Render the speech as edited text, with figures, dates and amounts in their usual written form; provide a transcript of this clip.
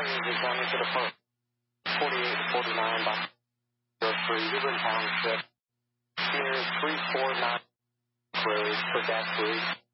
is returning to the post. 48 to 49 by 03, Woodland Township. Near 349 Road for gas leak.